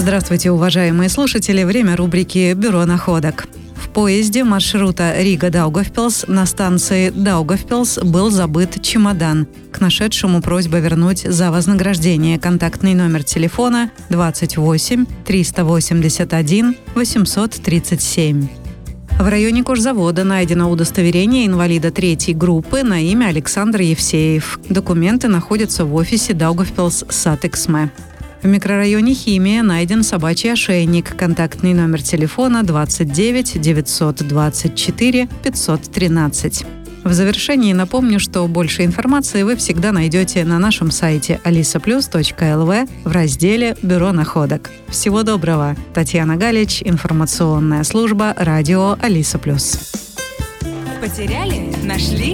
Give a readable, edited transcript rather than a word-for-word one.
Здравствуйте, уважаемые слушатели. Время рубрики «Бюро находок». В поезде маршрута Рига-Даугавпилс на станции Даугавпилс был забыт чемодан. К нашедшему просьба вернуть за вознаграждение. Контактный номер телефона 28 381 837. В районе кожзавода найдено удостоверение инвалида третьей группы на имя Александр Евсеев. Документы находятся в офисе Даугавпилс Сатексме. В микрорайоне Химия найден собачий ошейник. Контактный номер телефона 29 924 513. В завершении напомню, что больше информации вы всегда найдете на нашем сайте alisaplus.lv в разделе «Бюро находок». Всего доброго! Татьяна Галич, информационная служба радио Алиса Плюс. Потеряли? Нашли?